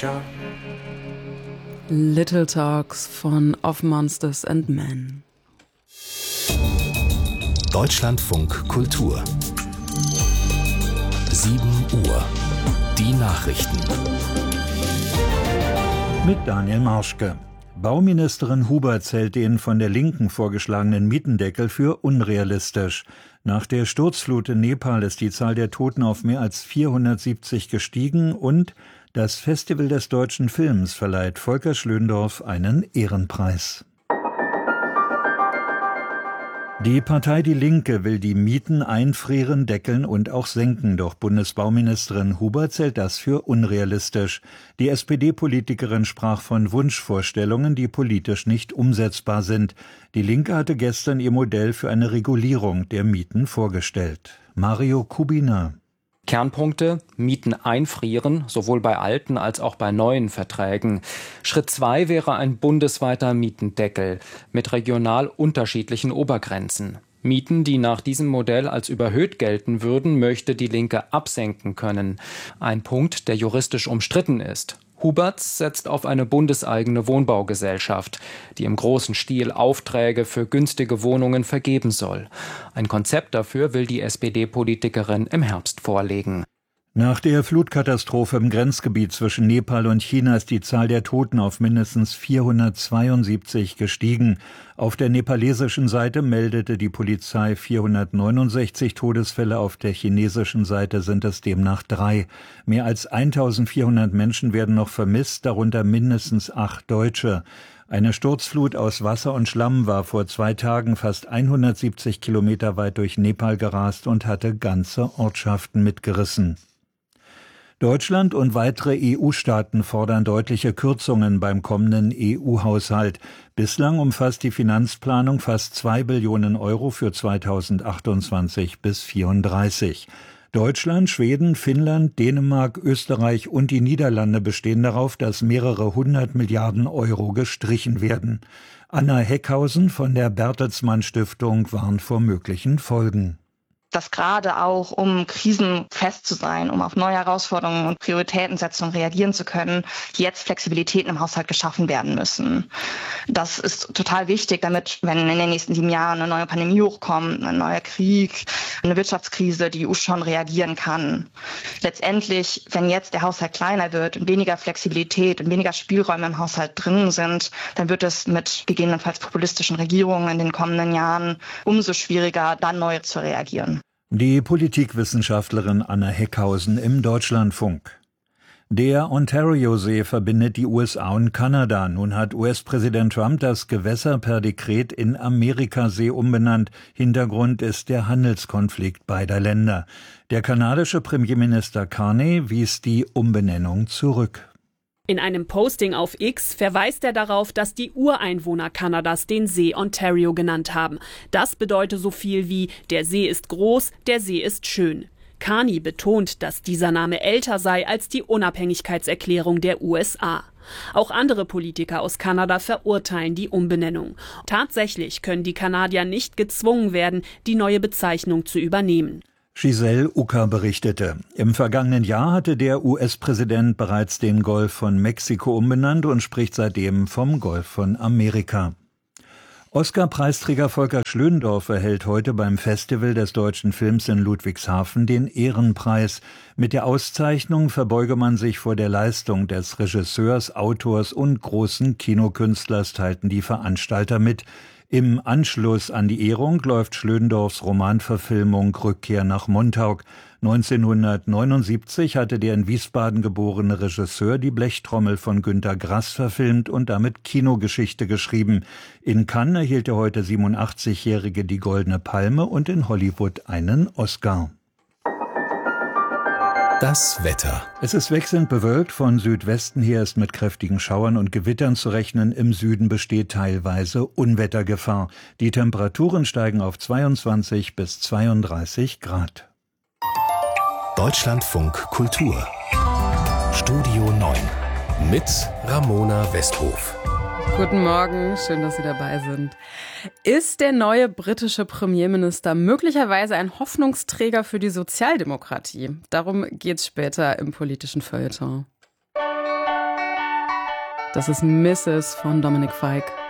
Feature Little Talks von Of Monsters and Men. Deutschlandfunk Kultur 7 Uhr. Die Nachrichten. Mit Daniel Marschke. Bauministerin Huberts hält den von der Linken vorgeschlagenen Mietendeckel für unrealistisch. Nach der Sturzflut in Nepal ist die Zahl der Toten auf mehr als 470 gestiegen und das Festival des deutschen Films verleiht Volker Schlöndorff einen Ehrenpreis. Die Partei Die Linke will die Mieten einfrieren, deckeln und auch senken, doch Bundesbauministerin Huberts hält das für unrealistisch. Die SPD-Politikerin sprach von Wunschvorstellungen, die politisch nicht umsetzbar sind. Die Linke hatte gestern ihr Modell für eine Regulierung der Mieten vorgestellt. Mario Kubina. Kernpunkte: Mieten einfrieren, sowohl bei alten als auch bei neuen Verträgen. Schritt 2 wäre ein bundesweiter Mietendeckel mit regional unterschiedlichen Obergrenzen. Mieten, die nach diesem Modell als überhöht gelten würden, möchte die Linke absenken können. Ein Punkt, der juristisch umstritten ist. Huberts setzt auf eine bundeseigene Wohnbaugesellschaft, die im großen Stil Aufträge für günstige Wohnungen vergeben soll. Ein Konzept dafür will die SPD-Politikerin im Herbst vorlegen. Nach der Flutkatastrophe im Grenzgebiet zwischen Nepal und China ist die Zahl der Toten auf mindestens 472 gestiegen. Auf der nepalesischen Seite meldete die Polizei 469 Todesfälle, auf der chinesischen Seite sind es demnach 3. Mehr als 1400 Menschen werden noch vermisst, darunter mindestens 8 Deutsche. Eine Sturzflut aus Wasser und Schlamm war vor 2 Tagen fast 170 Kilometer weit durch Nepal gerast und hatte ganze Ortschaften mitgerissen. Deutschland und weitere EU-Staaten fordern deutliche Kürzungen beim kommenden EU-Haushalt. Bislang umfasst die Finanzplanung fast 2 Billionen Euro für 2028 bis 2034. Deutschland, Schweden, Finnland, Dänemark, Österreich und die Niederlande bestehen darauf, dass mehrere 100 Milliarden Euro gestrichen werden. Anna Heckhausen von der Bertelsmann Stiftung warnt vor möglichen Folgen. Dass gerade auch, um krisenfest zu sein, um auf neue Herausforderungen und Prioritätensetzungen reagieren zu können, jetzt Flexibilitäten im Haushalt geschaffen werden müssen. Das ist total wichtig, damit, wenn in den nächsten 7 Jahren eine neue Pandemie hochkommt, ein neuer Krieg, eine Wirtschaftskrise, die EU schon reagieren kann. Letztendlich, wenn jetzt der Haushalt kleiner wird und weniger Flexibilität und weniger Spielräume im Haushalt drin sind, dann wird es mit gegebenenfalls populistischen Regierungen in den kommenden Jahren umso schwieriger, dann neu zu reagieren. Die Politikwissenschaftlerin Anna Heckhausen im Deutschlandfunk. Der Ontario-See verbindet die USA und Kanada. Nun hat US-Präsident Trump das Gewässer per Dekret in Amerikasee umbenannt. Hintergrund ist der Handelskonflikt beider Länder. Der kanadische Premierminister Carney wies die Umbenennung zurück. In einem Posting auf X verweist er darauf, dass die Ureinwohner Kanadas den See Ontario genannt haben. Das bedeutet so viel wie: der See ist groß, der See ist schön. Carney betont, dass dieser Name älter sei als die Unabhängigkeitserklärung der USA. Auch andere Politiker aus Kanada verurteilen die Umbenennung. Tatsächlich können die Kanadier nicht gezwungen werden, die neue Bezeichnung zu übernehmen. Giselle Ucker berichtete. Im vergangenen Jahr hatte der US-Präsident bereits den Golf von Mexiko umbenannt und spricht seitdem vom Golf von Amerika. Oscar-Preisträger Volker Schlöndorff erhält heute beim Festival des deutschen Films in Ludwigshafen den Ehrenpreis. Mit der Auszeichnung verbeuge man sich vor der Leistung des Regisseurs, Autors und großen Kinokünstlers, teilten die Veranstalter mit. Im Anschluss an die Ehrung läuft Schlöndorffs Romanverfilmung Rückkehr nach Montauk. 1979 hatte der in Wiesbaden geborene Regisseur die Blechtrommel von Günter Grass verfilmt und damit Kinogeschichte geschrieben. In Cannes erhielt der heute 87-Jährige die Goldene Palme und in Hollywood einen Oscar. Das Wetter. Es ist wechselnd bewölkt, von Südwesten her ist mit kräftigen Schauern und Gewittern zu rechnen. Im Süden besteht teilweise Unwettergefahr. Die Temperaturen steigen auf 22 bis 32 Grad. Deutschlandfunk Kultur. Studio 9 mit Ramona Westhof. Guten Morgen, schön, dass Sie dabei sind. Ist der neue britische Premierminister möglicherweise ein Hoffnungsträger für die Sozialdemokratie? Darum geht's später im politischen Feuilleton. Das ist Mrs. von Dominik Fike.